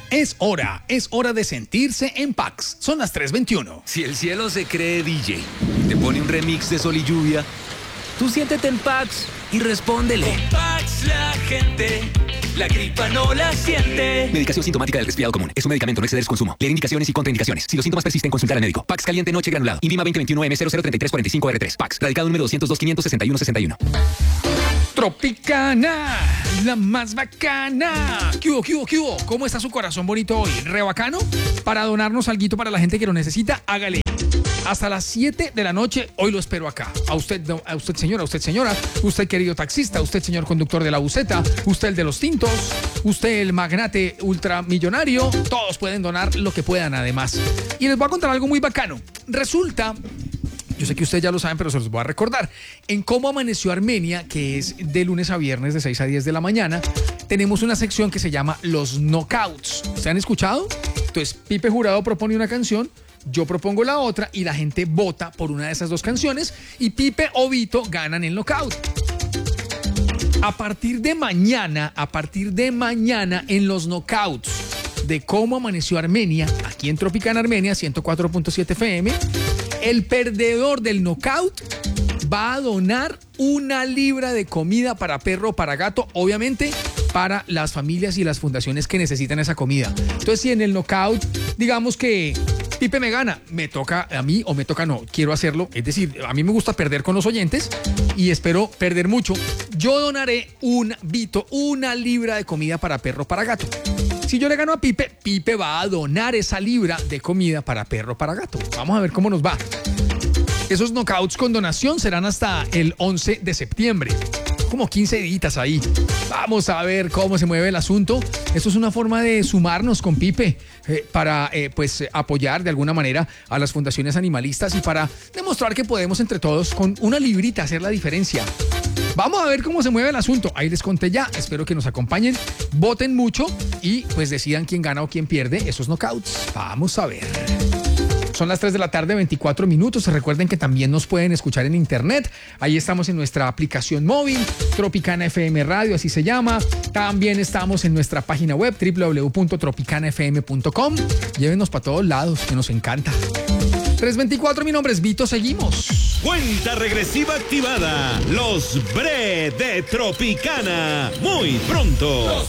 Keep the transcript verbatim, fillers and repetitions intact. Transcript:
Es hora, es hora de sentirse en Pax. Son las tres veintiuno. Si el cielo se cree D J, te pone un remix de Sol y Lluvia, tú siéntete en Pax y respóndele. Con Pax la gente, la gripa no la siente. Medicación sintomática del resfriado común. Es un medicamento, no exceder su consumo. Leer indicaciones y contraindicaciones. Si los síntomas persisten, consultar al médico. Pax caliente noche granulado. INVIMA veinte veintiuno M cero cero treinta y tres cuarenta y cinco R tres. Pax. Radicado número doscientos dos quinientos sesenta y uno sesenta y uno. Tropicana, la más bacana. ¿Qué hubo, qué hubo, qué hubo? ¿Cómo está su corazón bonito hoy? ¿Re bacano? Para donarnos alguito para la gente que lo necesita, hágale. Hasta las siete de la noche, hoy lo espero acá. A usted, a usted señora, a usted señora, usted querido taxista, usted señor conductor de la buseta, usted el de los tintos, usted el magnate ultramillonario, todos pueden donar lo que puedan además. Y les voy a contar algo muy bacano. Resulta... Yo sé que ustedes ya lo saben, pero se los voy a recordar. En Cómo Amaneció Armenia, que es de lunes a viernes de seis a diez de la mañana, tenemos una sección que se llama Los Knockouts. ¿Se han escuchado? Entonces, Pipe Jurado propone una canción, yo propongo la otra y la gente vota por una de esas dos canciones y Pipe o Vito ganan el knockout. A partir de mañana, a partir de mañana en los knockouts de Cómo Amaneció Armenia, aquí en Tropicana Armenia, ciento cuatro punto siete F M, el perdedor del knockout va a donar una libra de comida para perro o para gato, obviamente para las familias y las fundaciones que necesitan esa comida. Entonces, si en el knockout, digamos que Pipe me gana, me toca a mí o me toca no, quiero hacerlo. Es decir, a mí me gusta perder con los oyentes y espero perder mucho. Yo donaré un Vito, una libra de comida para perro o para gato. Si yo le gano a Pipe, Pipe va a donar esa libra de comida para perro o para gato. Vamos a ver cómo nos va. Esos knockouts con donación serán hasta el once de septiembre. Como quince días ahí. Vamos a ver cómo se mueve el asunto. Esto es una forma de sumarnos con Pipe eh, para eh, pues apoyar de alguna manera a las fundaciones animalistas y para demostrar que podemos entre todos con una librita hacer la diferencia. Vamos a ver cómo se mueve el asunto. Ahí les conté ya. Espero que nos acompañen, voten mucho y pues decidan quién gana o quién pierde esos knockouts. Vamos a ver. Son las tres de la tarde, veinticuatro minutos. Recuerden que también nos pueden escuchar en internet. Ahí estamos en nuestra aplicación móvil, Tropicana F M Radio, así se llama. También estamos en nuestra página web, doble u doble u doble u punto tropicana f m punto com. Llévenos para todos lados, que nos encanta. tres veinticuatro, mi nombre es Vito, seguimos. Cuenta regresiva activada. Los Bre de Tropicana. Muy pronto.